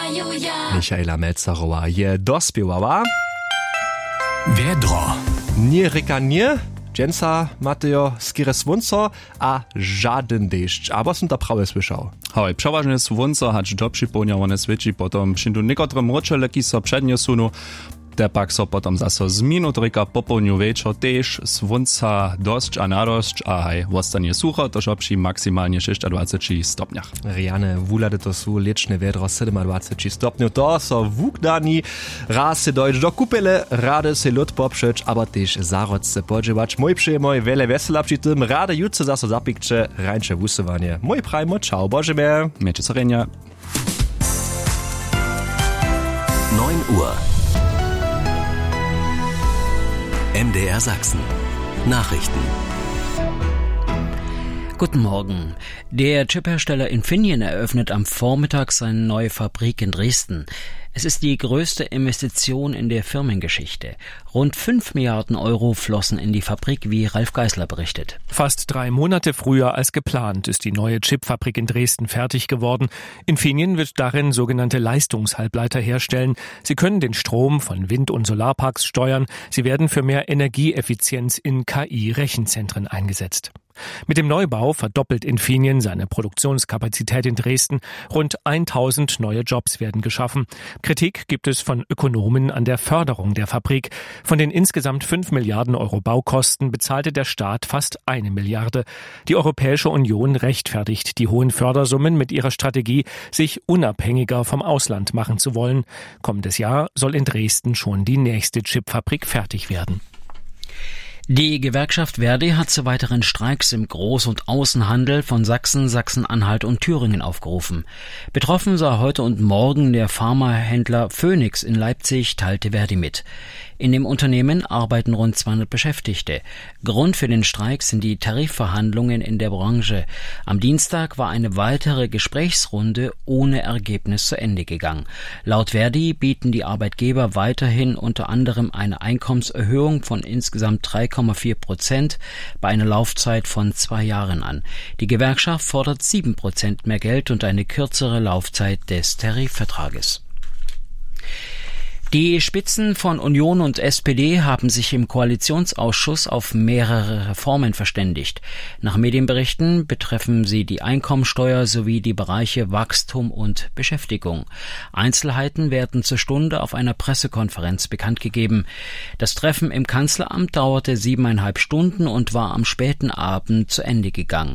Michaela Melzerowa je dospěwała. Vedro. Nie reka nie, dżęca Mateo skire słonco, a żaden deszcz. Aber są to prawie słyszał. Hoj, przeważnie słonco, hacz do przypomniawane swieci, potom przyndu niektóre mrocze leki so przednio sunu, te pak so potom zaso z minut reka popołniu wieczor też słonca dość a nadość, a haj, ostanie sucho, to przy maksymalnie 26 stopniach. Riane, wulady to są liczne vedro 27 stopniów, to so wukdani, raz se dojść do kupele, rady se lód poprzeć, aber też zarodce podżywać. Mój przyjemoj, wiele wesela przy tym, rady jutce zaso zapikcze, rańcze wusowanie. Mój prajmo, ciao, Bożymie. Miecie sorenia. 9 Uhr. MDR Sachsen. Nachrichten. Guten Morgen. Der Chiphersteller Infineon eröffnet am Vormittag seine neue Fabrik in Dresden. Es ist die größte Investition in der Firmengeschichte. Rund 5 Milliarden Euro flossen in die Fabrik, wie Ralf Geisler berichtet. Fast 3 Monate früher als geplant ist die neue Chipfabrik in Dresden fertig geworden. Infineon wird darin sogenannte Leistungshalbleiter herstellen. Sie können den Strom von Wind- und Solarparks steuern. Sie werden für mehr Energieeffizienz in KI-Rechenzentren eingesetzt. Mit dem Neubau verdoppelt Infineon seine Produktionskapazität in Dresden. Rund 1000 neue Jobs werden geschaffen. Kritik gibt es von Ökonomen an der Förderung der Fabrik. Von den insgesamt 5 Milliarden Euro Baukosten bezahlte der Staat fast 1 Milliarde. Die Europäische Union rechtfertigt die hohen Fördersummen mit ihrer Strategie, sich unabhängiger vom Ausland machen zu wollen. Kommendes Jahr soll in Dresden schon die nächste Chipfabrik fertig werden. Die Gewerkschaft Verdi hat zu weiteren Streiks im Groß- und Außenhandel von Sachsen, Sachsen-Anhalt und Thüringen aufgerufen. Betroffen sei heute und morgen der Pharmahändler Phoenix in Leipzig, teilte Verdi mit. In dem Unternehmen arbeiten rund 200 Beschäftigte. Grund für den Streik sind die Tarifverhandlungen in der Branche. Am Dienstag war eine weitere Gesprächsrunde ohne Ergebnis zu Ende gegangen. Laut Verdi bieten die Arbeitgeber weiterhin unter anderem eine Einkommenserhöhung von insgesamt 3,4% bei einer Laufzeit von 2 Jahren an. Die Gewerkschaft fordert 7% mehr Geld und eine kürzere Laufzeit des Tarifvertrages. Die Spitzen von Union und SPD haben sich im Koalitionsausschuss auf mehrere Reformen verständigt. Nach Medienberichten betreffen sie die Einkommensteuer sowie die Bereiche Wachstum und Beschäftigung. Einzelheiten werden zur Stunde auf einer Pressekonferenz bekannt gegeben. Das Treffen im Kanzleramt dauerte 7,5 Stunden und war am späten Abend zu Ende gegangen.